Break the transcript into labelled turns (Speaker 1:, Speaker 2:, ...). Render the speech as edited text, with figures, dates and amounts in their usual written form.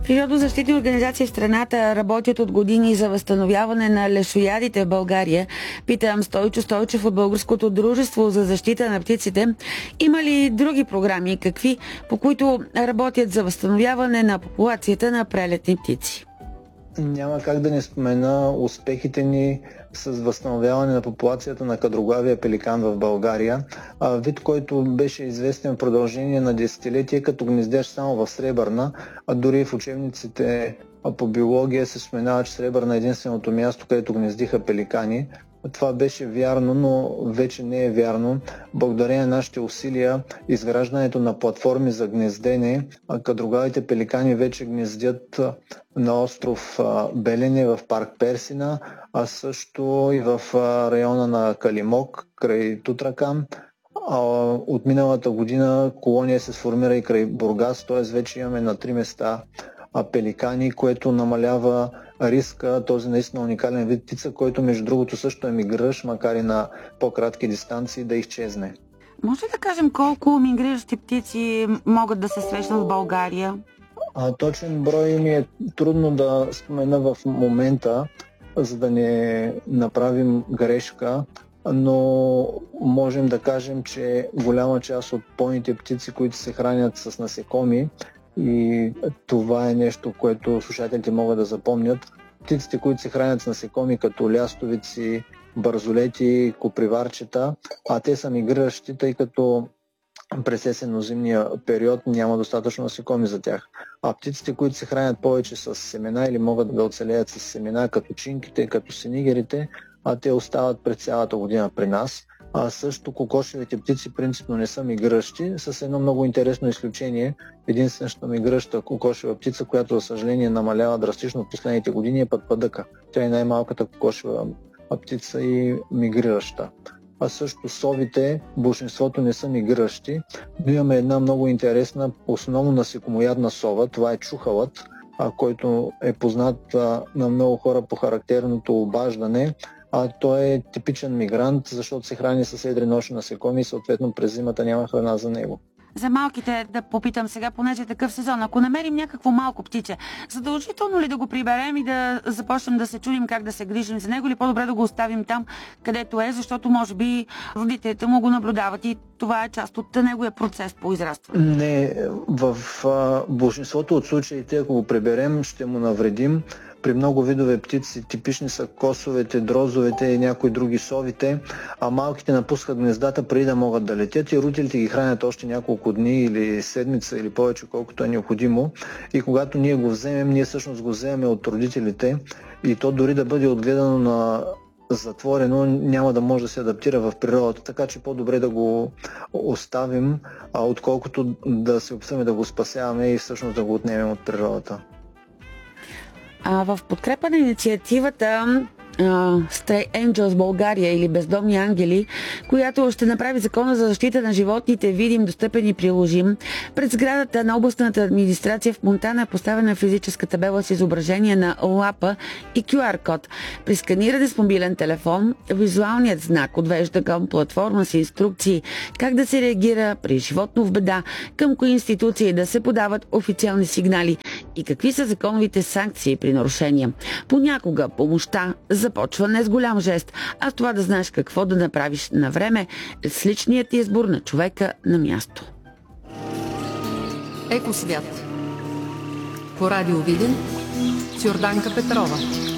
Speaker 1: Природозащитни организации в страната работят от години за възстановяване на лешоядите в България. Питам Стойчо Стойчев от Българското дружество за защита на птиците. Има ли други програми, какви, по които работят за възстановяване на популацията на прелетни птици?
Speaker 2: Няма как да не спомена успехите ни с възстановяване на популацията на кадроглавия пеликан в България. Вид, който беше известен в продължение на десетилетия като гнездящ само в Сребърна, а дори в учебниците по биология се споменава, че Сребърна е единственото място, където гнездиха пеликани. Това беше вярно, но вече не е вярно. Благодарение на нашите усилия, изграждането на платформи за гнездене, кадроглавите пеликани вече гнездят на остров Белене в парк Персина, а също и в района на Калимок, край Тутракан. От миналата година колония се сформира и край Бургас, т.е. вече имаме на 3 места пеликани, което намалява риска този наистина уникален вид птица, който между другото също е мигриращ, макар и на по-кратки дистанции, да изчезне.
Speaker 1: Може да кажем колко мигриращи птици могат да се срещнат в България?
Speaker 2: Точен брой ми е трудно да спомена в момента, за да не направим грешка, но можем да кажем, че голяма част от пойните птици, които се хранят с насекоми, и това е нещо, което слушателите могат да запомнят. Птиците, които се хранят с насекоми, като лястовици, бързолети, коприварчета, а те са мигриращи, тъй като през есенно-зимния период няма достатъчно насекоми за тях. А птиците, които се хранят повече с семена или могат да оцелеят с семена, като чинките, като синигерите, те остават през цялата година при нас. А също кокошевите птици принципно не са мигращи, с едно много интересно изключение. Единствената миграща кокошева птица, която за съжаление намалява драстично в последните години, е пъдпъдъка. Тя е най-малката кокошева птица и мигрираща. А също совите, большинството не са мигращи, но имаме една много интересна, основно насекомоядна сова, това е чухалът, който е познат на много хора по характерното обаждане. Той е типичен мигрант, защото се храни с едри-нощни насекоми и съответно през зимата няма храна за него.
Speaker 1: За малките да попитам сега, понеже е такъв сезон. Ако намерим някакво малко птиче, задължително ли да го приберем и да започнем да се чудим как да се грижим за него, или по-добре да го оставим там, където е, защото може би родителите му го наблюдават и това е част от неговия процес по израстване?
Speaker 2: Не, в большинството от случаите, ако го приберем, ще му навредим. При много видове птици типични са косовете, дрозовете и някои други совите, а малките напускат гнездата преди да могат да летят и родителите ги хранят още няколко дни или седмица или повече, колкото е необходимо. И когато ние го вземем, ние всъщност го вземем от родителите и то дори да бъде отгледано на затворено, няма да може да се адаптира в природата, така че по-добре да го оставим, отколкото да се опитаме да го спасяваме и всъщност да го отнемем от природата.
Speaker 1: В подкрепа на инициативата Stray Angels България или Бездомни ангели, която ще направи закона за защита на животните видим, достъпен и приложим, пред сградата на областната администрация в Монтана е поставена физическа табела с изображение на лапа и QR-код. При сканиране с мобилен телефон, визуалният знак отвежда към платформа с инструкции как да се реагира при животно в беда, към кои институции да се подават официални сигнали и какви са законовите санкции при нарушения. Понякога помощта започва не с голям жест, а с това да знаеш какво да направиш на време с личният избор на човека на място.
Speaker 3: Екосвят. По радио Видин с Йорданка Петрова.